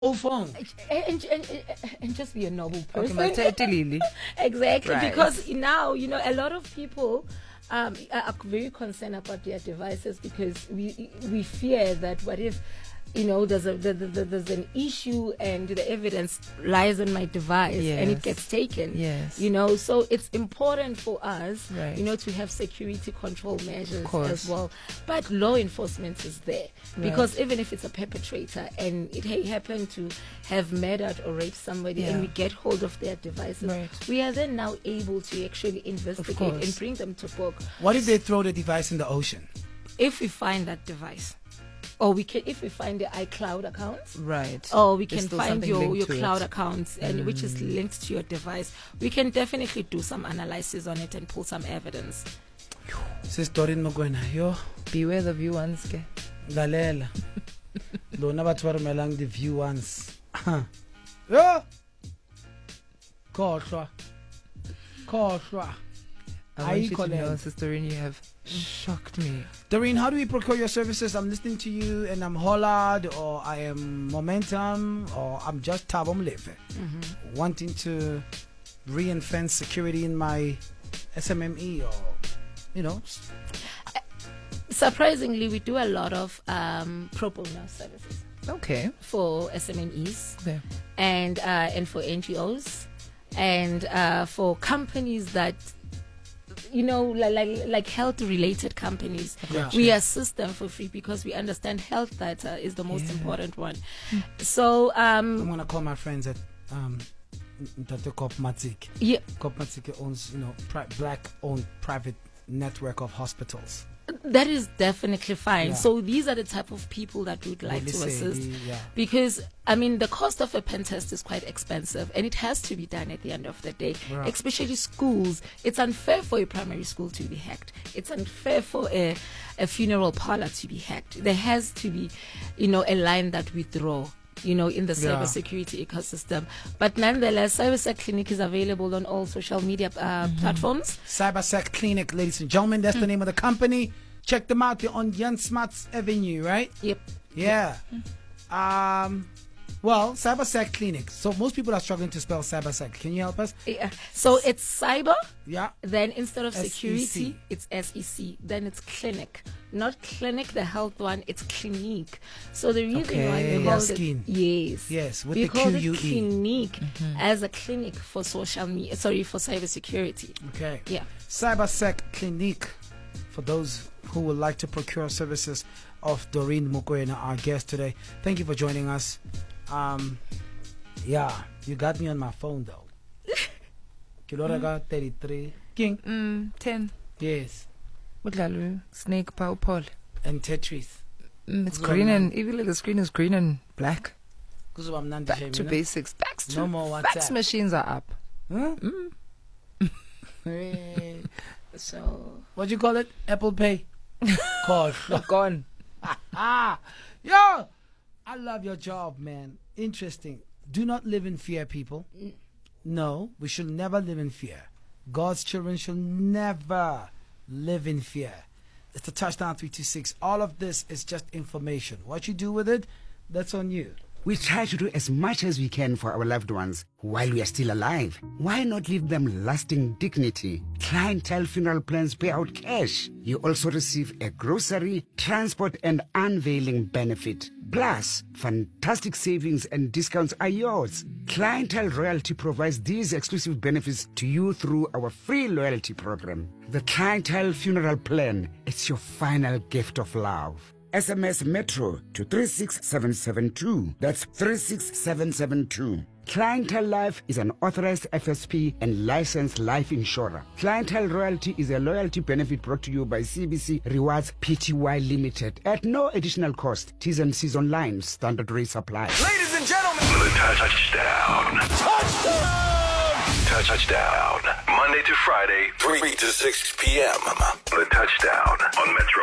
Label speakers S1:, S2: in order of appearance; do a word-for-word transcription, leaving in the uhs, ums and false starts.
S1: phone
S2: and, and, and, and just be a noble person.
S3: Okay,
S2: exactly,
S3: right.
S2: Because now, you know, a lot of people um, are very concerned about their devices because we we fear that what if, you know, there's a the, the, there's an issue and the evidence lies on my device, yes, and it gets taken.
S3: Yes.
S2: You know, so it's important for us,
S3: right,
S2: you know, to have security control measures as well. But law enforcement is there, right, because even if it's a perpetrator and it ha- happened to have murdered or raped somebody, yeah, and we get hold of their devices,
S3: right,
S2: we are then now able to actually investigate and bring them to book.
S1: What if they throw the device in the ocean?
S2: If we find that device. Or we can, if we find the iCloud accounts,
S3: right?
S2: Or we can find your, your cloud
S3: it.
S2: accounts, and mm. which is linked to your device. We can definitely do some analysis on it and pull some evidence.
S1: Sis Doreen Mokoena, yo.
S3: Beware the view ones, ke.
S1: Galela. Lona batho ba romelang the view ones. Yo. Khohlwa. Khohlwa.
S3: I want you to know, Sister Doreen, you have shocked me.
S1: Doreen, how do we procure your services? I'm listening to you and I'm Hollard, or I am Momentum, or I'm just Tabom Leve, mm-hmm, wanting to reinforce security in my S M M E, or, you know.
S2: Surprisingly, we do a lot of um, pro bono services.
S3: Okay.
S2: For S M M Es,
S3: okay, and,
S2: uh, and for N G Os, and uh, for companies that, you know, like like, like health-related companies. Yeah. We assist them for free because we understand health data is the most, yeah, important one. Mm. So um,
S1: I'm gonna call my friends at um, Cop Matsik.
S2: Yeah,
S1: Cop Matsik owns, you know, pri- black-owned private network of hospitals.
S2: That is definitely fine.
S1: Yeah.
S2: So these are the type of people that we'd like to assist,
S1: yeah,
S2: because I mean the cost of a pen test is quite expensive and it has to be done at the end of the day. Right. Especially schools. It's unfair for a primary school to be hacked. It's unfair for a, a funeral parlor to be hacked. There has to be, you know, a line that we draw, you know, in the cybersecurity, yeah, ecosystem. But nonetheless, CyberSec Clinic is available on all social media uh, mm-hmm. platforms.
S1: CyberSec Clinic, ladies and gentlemen, that's mm. the name of the company. Check them out. They're on Jan Smuts Avenue, right?
S2: Yep.
S1: Yeah. Mm. Um. Well, CyberSec Clinic. So most people are struggling to spell CyberSec. Can you help us?
S2: Yeah. So it's cyber.
S1: Yeah.
S2: Then instead of security,
S1: S E C.
S2: it's S E C. Then it's clinic. Not clinic, the health one. It's clinique. So the reason
S1: okay.
S2: why we
S1: yeah,
S2: call
S1: skin.
S2: it yes,
S1: yes, with
S2: we
S1: the
S2: call
S1: Q U E.
S2: it clinique mm-hmm. as a clinic for social media. Sorry, for cybersecurity.
S1: Okay.
S2: Yeah.
S1: CyberSec Clinique, for those who would like to procure services of Doreen Mokoena, our guest today. Thank you for joining us. Um, yeah, you got me on my phone though. Kiloraga thirty-three. King.
S3: Mm, ten.
S1: Yes.
S3: Snake Power Paul.
S1: And Tetris.
S3: Mm, it's green and even the screen is green and black. Back to basics. Back to
S1: no more WhatsApp.
S3: Fax machines are up.
S1: Huh?
S2: Mm. So
S1: what do you call it? Apple Pay. Call.
S3: Gone.
S1: Ah, yo, I love your job, man. Interesting. Do not live in fear, people. No, we should never live in fear. God's children should never live in fear. It's the Touchdown three two six. All of this is just information. What you do with it, that's on you.
S4: We try to do as much as we can for our loved ones while we are still alive. Why not leave them lasting dignity? Clientele funeral plans pay out cash. You also receive a grocery, transport, and unveiling benefit. Plus, fantastic savings and discounts are yours. Clientele Royalty provides these exclusive benefits to you through our free loyalty program. The Clientele Funeral Plan, it's your final gift of love. S M S Metro to three six seven seven two. That's three six seven seven two. Clientele Life is an authorized F S P and licensed life insurer. Clientele Royalty is a loyalty benefit brought to you by C B C Rewards Pty Limited at no additional cost. T's and C's online. Standard rate supply.
S5: Ladies and gentlemen, the touchdown. Touchdown. Touchdown. Monday to Friday, three to six p.m. The Touchdown on Metro.